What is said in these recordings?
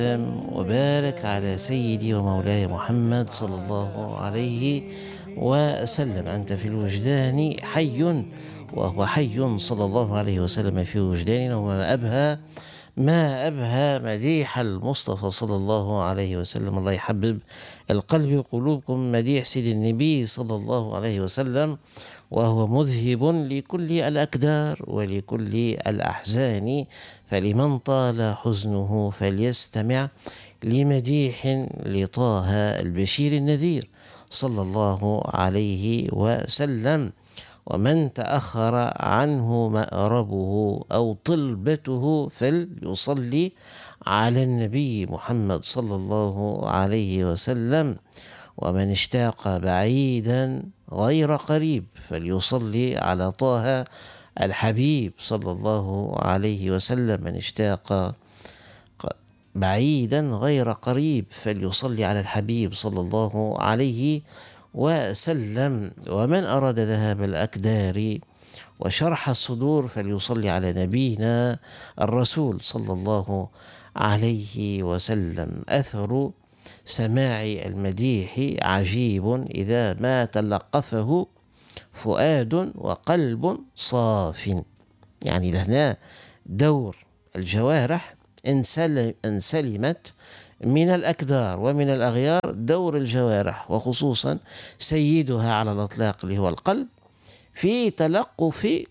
وبارك على سيدي ومولاي محمد صلى الله عليه وسلم. أنت في الوجدان حي وهو حي صلى الله عليه وسلم في وجداننا، ما أبهى مديح المصطفى صلى الله عليه وسلم. الله يحبب القلب وقلوبكم مديح سيد النبي صلى الله عليه وسلم، وهو مذهب لكل الأكدار ولكل الأحزان. فلمن طال حزنه فليستمع لمديح لطه البشير النذير صلى الله عليه وسلم. ومن تأخر عنه مأربه أو طلبته فليصلي على النبي محمد صلى الله عليه وسلم. ومن اشتاق بعيدا غير قريب فليصلي على طه الحبيب صلى الله عليه وسلم. من اشتاق بعيدا غير قريب فليصلي على الحبيب صلى الله عليه وسلم. ومن أراد ذهاب الأكدار وشرح الصدور فليصلي على نبينا الرسول صلى الله عليه وسلم. أثر سماع المديح عجيب إذا ما تلقفه فؤاد وقلب صاف. يعني لهنا دور الجوارح إن سلمت من الأكدار ومن الأغيار، دور الجوارح وخصوصا سيدها على الإطلاق اللي هو القلب في تلقف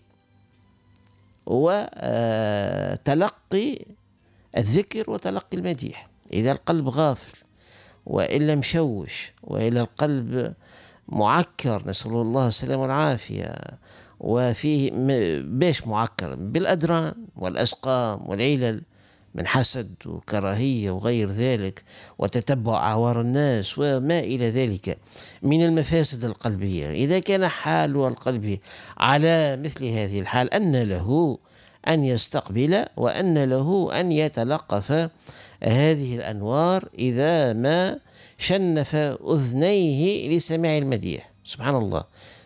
وتلقي الذكر وتلقي المديح. إذا القلب غافل وإلا مشوش وإلا القلب معكر، نسأل الله السلامة والعافية، وفيه باش معكر بالأدران والأسقام والعلل من حسد وكراهية وغير ذلك وتتبع أعوار الناس وما إلى ذلك من المفاسد القلبية. إذا كان حال القلب على مثل هذه الحال أن له أن يستقبل وأن له أن يتلقف هذه الأنوار إذا ما شنف أذنيه لسماع المديح. سبحان الله،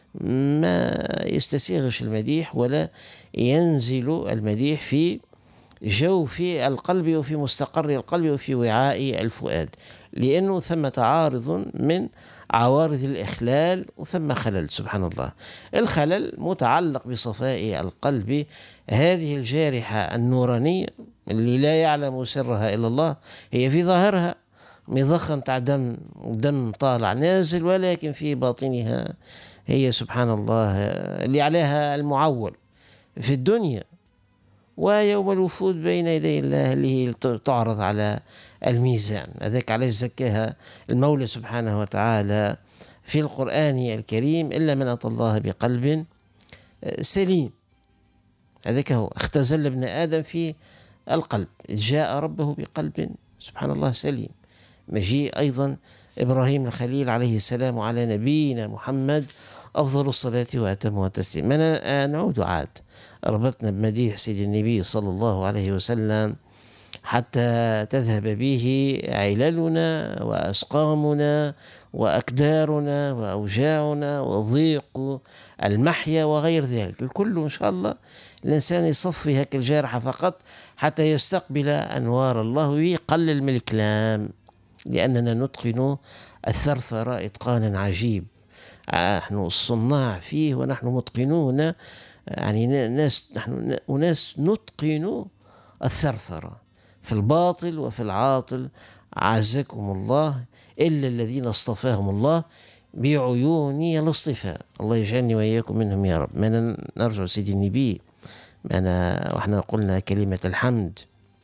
ما يستسيغش المديح ولا ينزل المديح في جوف القلب وفي مستقر القلب وفي وعاء الفؤاد، لأنه ثم تعارض من عوارض الإخلال وثم خلل. سبحان الله، الخلل متعلق بصفاء القلب. هذه الجارحة النورانية اللي لا يعلم سرها إلا الله هي في ظاهرها مضخم تاع دم طالع نازل، ولكن في باطنها هي سبحان الله اللي عليها المعول في الدنيا ويوم الوفود بين يدي الله اللي هي تعرض على الميزان. هذاك عليه زكاها المولى سبحانه وتعالى في القرآن الكريم: إلا من أتى الله بقلب سليم. هذاك هو اختزل ابن آدم في القلب، جاء ربه بقلب سبحان الله سليم. مجيء أيضا إبراهيم الخليل عليه السلام على نبينا محمد أفضل الصلاة وأتم التسليم. نعود عاد ربطنا بمديح سيد النبي صلى الله عليه وسلم حتى تذهب به عللنا وأسقامنا وأكدارنا وأوجاعنا وضيق المحيا وغير ذلك. الكل إن شاء الله الإنسان يصفي هيك الجارحة فقط حتى يستقبل أنوار الله ويقلل من الكلام، لأننا نتقن الثرثرة إتقانا عجيب. نحن الصناع فيه ونحن متقنون، يعني نحن أناس نتقن الثرثرة في الباطل وفي العاطل، عزكم الله، إلا الذين اصطفاهم الله بعيون الاصطفاء. الله يجعلني وإياكم منهم يا رب. ما نرجع سيدي النبي، وإحنا قلنا كلمة الحمد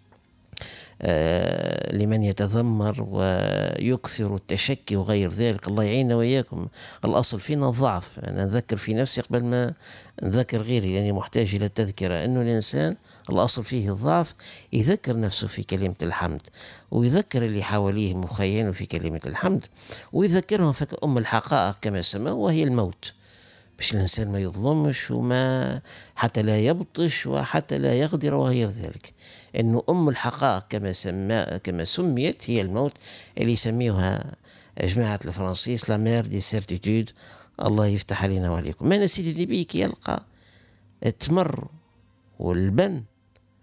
لمن يتذمر ويكثر التشكي وغير ذلك. الله يعيننا وإياكم. الأصل فينا الضعف، أنا أذكر في نفسي قبل ما نذكر غيري لأني محتاج إلى التذكرة أنه الإنسان الأصل فيه الضعف، يذكر نفسه في كلمة الحمد ويذكر اللي حواليه مخينه في كلمة الحمد ويذكرهم في الحقائق كما سماه وهي الموت، باش الإنسان ما يظلمش وما حتى لا يبطش وحتى لا يغدر وغير ذلك. إنه الحقائق كما سميت هي الموت، اللي يسميوها جماعة الفرنسيس لا مير دي سيرتيتود. الله يفتح علينا وعليكم. ما سيدي النبي كي يلقى التمر واللبن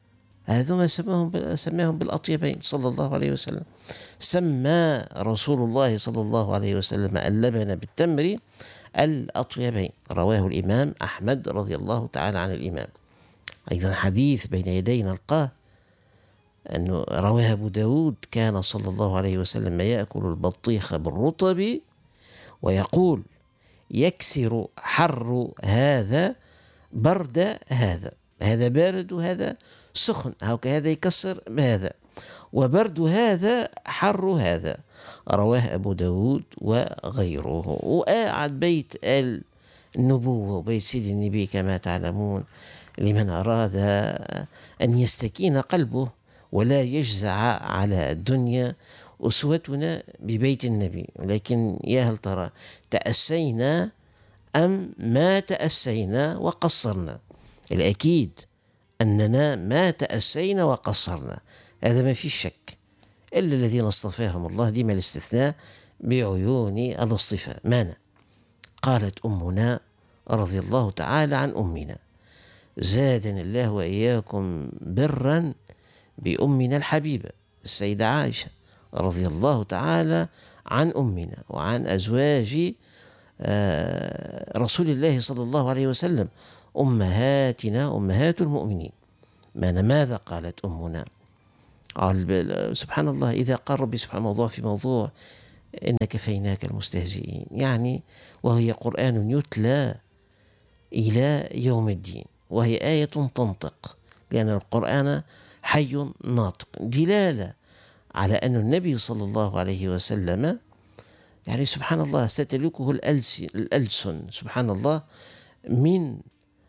هذا ما سماهم بالأطيبين صلى الله عليه وسلم. سمى رسول الله صلى الله عليه وسلم اللبن بالتمر الأطيبين. رواه الإمام أحمد رضي الله تعالى عن الإمام. أيضا حديث بين يدينا نلقاه أنه رواه أبو داود: كان صلى الله عليه وسلم يأكل البطيخ بالرطب ويقول: يكسر حر هذا برد هذا، هذا بارد وهذا سخن، هذا يكسر بهذا، وبرد هذا حر هذا. رواه أبو داود وغيره. وقاعد بيت النبوة وبيت سيد النبي كما تعلمون لمن أراد أن يستكين قلبه ولا يجزع على الدنيا. أسوتنا ببيت النبي. ولكن يا هل ترى تأسينا أم ما تأسينا وقصرنا؟ الأكيد أننا ما تأسينا وقصرنا، هذا ما في شك، إلا الذين اصطفاهم الله، ديما الاستثناء بعيون الاصطفاء. مانا؟ قالت أمنا رضي الله تعالى عن أمنا: زادني الله وإياكم برا بأمنا الحبيبة السيدة عائشة رضي الله تعالى عن أمنا وعن أزواج رسول الله صلى الله عليه وسلم، أمهاتنا أمهات المؤمنين. ماذا قالت أمنا؟ قال سبحان الله، إذا قال ربي سبحانه موضوع في موضوع: إن كفيناك المستهزئين، يعني وهي قرآن يتلى إلى يوم الدين، وهي آية تنطق، لأن القرآن حي ناطق، دلالة على أن النبي صلى الله عليه وسلم يعني سبحان الله ستلوكه الألسن سبحان الله من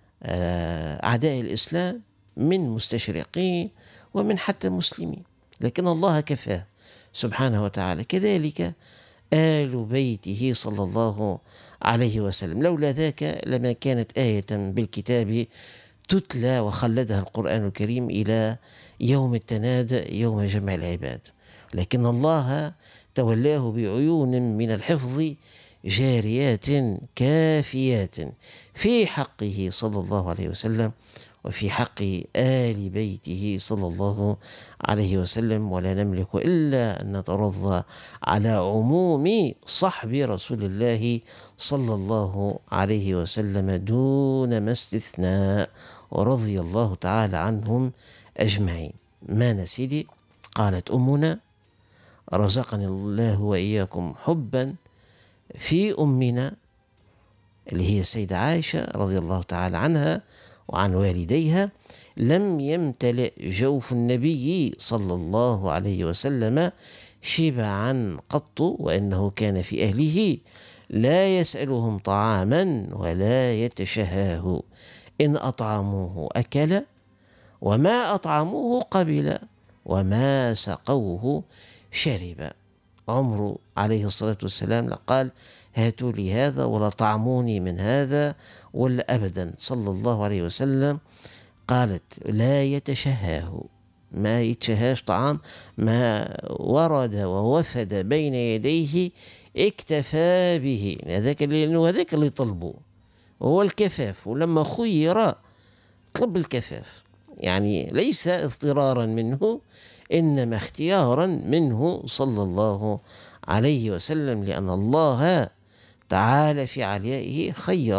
أعداء الإسلام، من مستشرقين ومن حتى مسلمين، لكن الله كفاه سبحانه وتعالى. كذلك آل بيته صلى الله عليه وسلم، لولا ذاك لما كانت آية بالكتاب تتلى وخلدها القرآن الكريم إلى يوم التناد، يوم جمع العباد، لكن الله تولاه بعيون من الحفظ جاريات كافيات في حقه صلى الله عليه وسلم وفي حق آل بيته صلى الله عليه وسلم. ولا نملك إلا أن نترضى على عموم صحب رسول الله صلى الله عليه وسلم دون ما استثناء، ورضي الله تعالى عنهم أجمعين. ما نسيدي؟ قالت أمنا: رزقني الله وإياكم حبا في أمنا، اللي هي السيدة عائشة رضي الله تعالى عنها وعن والديها، لم يمتلئ جوف النبي صلى الله عليه وسلم شبعا قط، وإنه كان في أهله لا يسألهم طعاما ولا يتشهاه، إن أطعموه أكل وما أطعموه قبل وما سقوه شرب. عمره عليه الصلاة والسلام قال: هاتوا لي هذا ولا طعموني من هذا، ولا أبدا صلى الله عليه وسلم. قالت: لا يتشهاه، ما يتشهاش طعام، ما ورد ووفد بين يديه اكتفى به، لأنه هذاك اللي طلبه وهو الكفاف، ولما خير طلب الكفاف، يعني ليس اضطرارا منه، إنما اختيارا منه صلى الله عليه وسلم، لأن الله تعالى في عليائه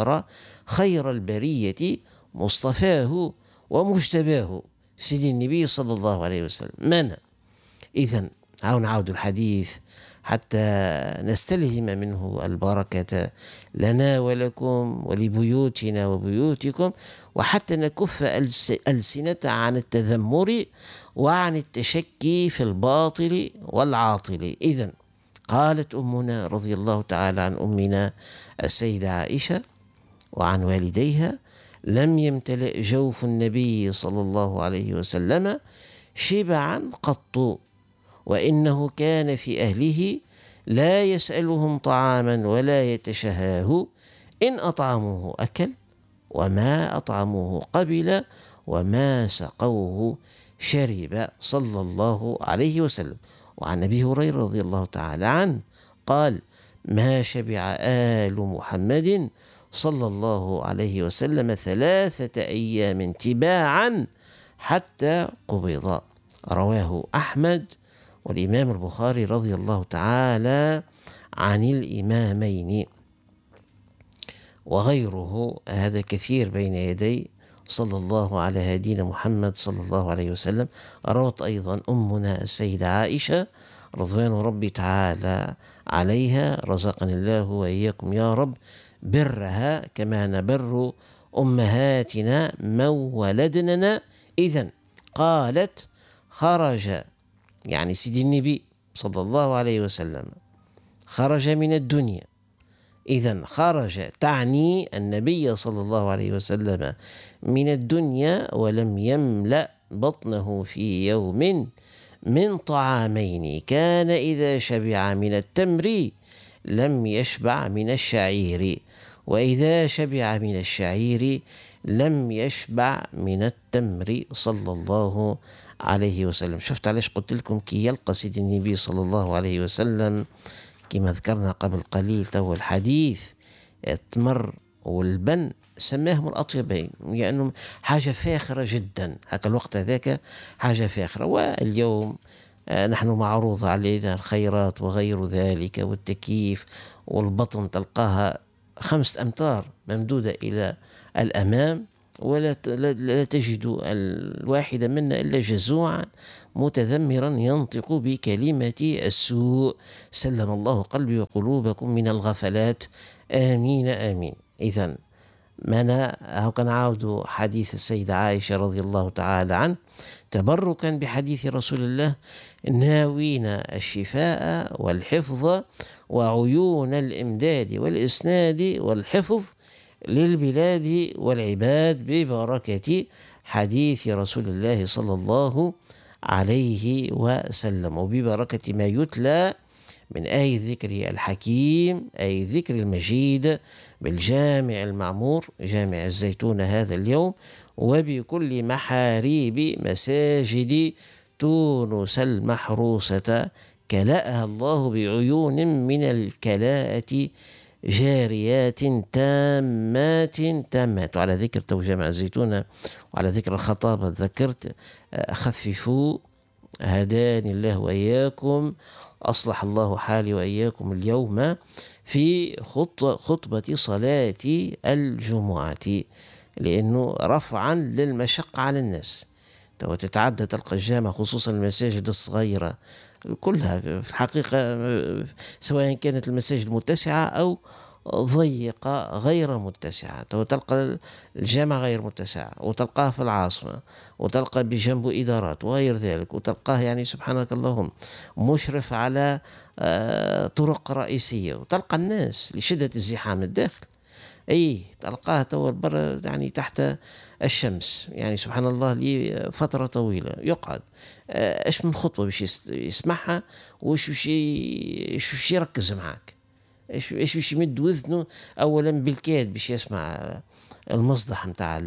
خير البرية مصطفاه ومجتباه سيد النبي صلى الله عليه وسلم. إذن نعود الحديث حتى نستلهم منه البركة لنا ولكم ولبيوتنا وبيوتكم، وحتى نكف ألسنة عن التذمر وعن التشكي في الباطل والعاطل. إذن قالت أمنا رضي الله تعالى عن أمنا السيدة عائشة وعن والديها: لم يمتلئ جوف النبي صلى الله عليه وسلم شبعا قط، وإنه كان في أهله لا يسألهم طعاما ولا يتشهاه، إن أطعموه أكل وما أطعموه قبل وما سقوه شرب صلى الله عليه وسلم. وعن أبي هريرة رضي الله تعالى عنه قال: ما شبع آل محمد صلى الله عليه وسلم 3 أيام تباعا حتى قبض. رواه أحمد والإمام البخاري رضي الله تعالى عن الإمامين وغيره. هذا كثير بين يدي صلى الله على هدينا محمد صلى الله عليه وسلم. روت أيضا أمنا السيدة عائشة رضوان ربي تعالى عليها، رزقني الله وإياكم يا رب برها كما نبر أمهاتنا من ولدننا. إذن قالت خرج، يعني سيدي النبي صلى الله عليه وسلم خرج من الدنيا. إذن خرج تعني النبي صلى الله عليه وسلم من الدنيا ولم يملأ بطنه في يوم من طعامين، كان إذا شبع من التمر لم يشبع من الشعير، وإذا شبع من الشعير لم يشبع من التمر صلى الله عليه وسلم. شفت علاش قلت لكم كي يلقى سيدي النبي صلى الله عليه وسلم كما ذكرنا قبل قليل تو الحديث التمر واللبن سماهم الأطيبين، لأنهم حاجة فاخرة جدا هكا الوقت هذاك، حاجة فاخرة. واليوم نحن معروض علينا الخيرات وغير ذلك، والتكييف والبطن تلقاها 5 أمتار ممدودة إلى الأمام، ولا لا تجد الواحد منا إلا جزوعا متذمرا ينطق بكلمة السوء. سلم الله قلبي وقلوبكم من الغفلات، آمين آمين. إذن منا هو كنعاود حديث السيدة عائشة رضي الله تعالى عنه تبركا بحديث رسول الله: ناوين الشفاء والحفظ وعيون الإمداد والإسناد والحفظ للبلاد والعباد ببركة حديث رسول الله صلى الله عليه وسلم، وببركة ما يتلى من آي الذكر الحكيم، أي الذكر المجيد بالجامع المعمور جامع الزيتون هذا اليوم، وبكل محاريب مساجد تونس المحروسة كلأها الله بعيون من الكلاءة جاريات تامات. وعلى ذكر تو جامع الزيتون وعلى ذكر الخطابة ذكرت خففوا، هداني الله وإياكم، أصلح الله حالي وإياكم اليوم في خطبة صلاة الجمعة، لأنه رفعا للمشقة على الناس. تتعدى تلقى الجامع خصوصا المساجد الصغيرة كلها في الحقيقة، سواء كانت المساجد متسعة أو ضيقة غير متسعة. تلقى الجامع غير متسع، وتلقاه في العاصمة، وتلقى بجنبه إدارات وغير ذلك، وتلقاه يعني سبحانك اللهم مشرف على طرق رئيسية، وتلقى الناس لشدة الزحام الداخل تلقاه تو برا يعني تحت الشمس، يعني سبحان الله لفترة طويلة يقعد ايش من خطوة باش يسمعها، وايش يركز معاك، ايش يمد وذنه اولا بالكاد باش يسمع المصدح نتاع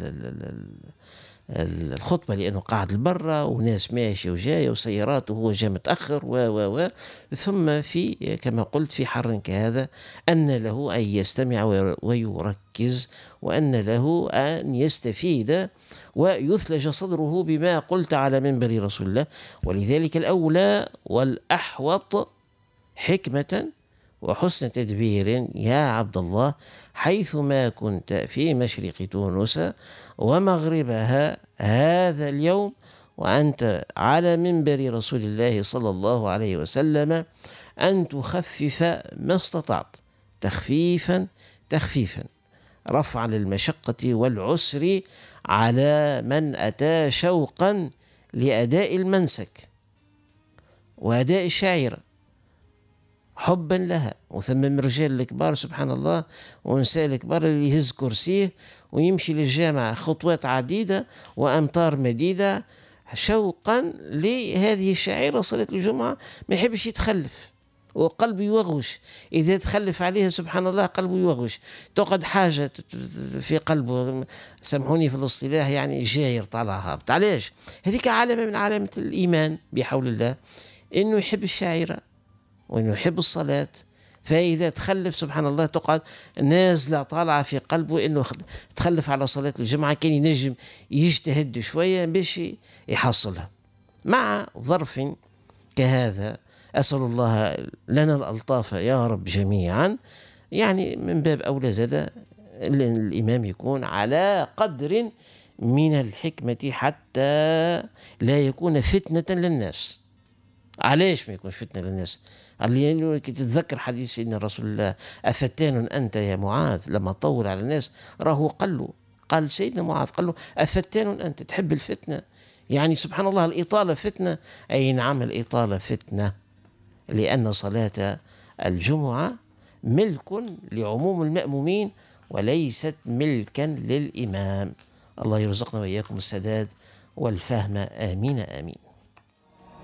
الخطبة، لأنه قاعد لبرا وناس ماشية وجاية وسيارات وهو جاء متأخر ثم في كما قلت في حر كهذا أن له أن يستمع ويركز، وأن له أن يستفيد ويثلج صدره بما قلت على منبر رسول الله. ولذلك الأولى والأحوط حكمة وحسن تدبير يا عبد الله حيثما كنت في مشرق تونس ومغربها هذا اليوم وأنت على منبر رسول الله صلى الله عليه وسلم أن تخفف ما استطعت تخفيفا رفعا للمشقة والعسر على من أتى شوقا لأداء المنسك وأداء الشعيرة حبا لها. وثم من الرجال الكبار سبحان الله ونساء الكبار اللي يهز كرسيه ويمشي للجامعة خطوات عديدة وأمتار مديدة شوقا لهذه الشعيرة صلاة الجمعة، ما يحبش يتخلف وقلبه يوغوش، إذا تخلف عليها سبحان الله قلبه يوغوش، تقعد حاجة في قلبه، سامحوني في الاصطلاح يعني جاير طالع هابط. علاش؟ هذيك علامة من علامة الإيمان بحول الله، إنه يحب الشعيرة وإنه يحب الصلاة، فإذا تخلف سبحان الله تقعد نازلة طالعة في قلبه إنه تخلف على صلاة الجمعة، كان ينجم يجتهد شوية باش يحصلها. مع ظرف كهذا أسأل الله لنا الألطاف يا رب جميعا، يعني من باب أولى زاد الإمام يكون على قدر من الحكمة حتى لا يكون فتنة للناس. علاش ما يكونش فتنة للناس؟ لأنه كي تتذكر حديث سيدنا رسول الله: أفتان أنت يا معاذ؟ لما طول على الناس راهو قال سيدنا معاذ قال له: أفتان أنت؟ تحب الفتنة؟ يعني سبحان الله الإطالة فتنة. أي نعم الإطالة فتنة، لأن صلاة الجمعة ملك لعموم المأمومين وليست ملكا للإمام. الله يرزقنا وإياكم السداد والفهم، آمين آمين.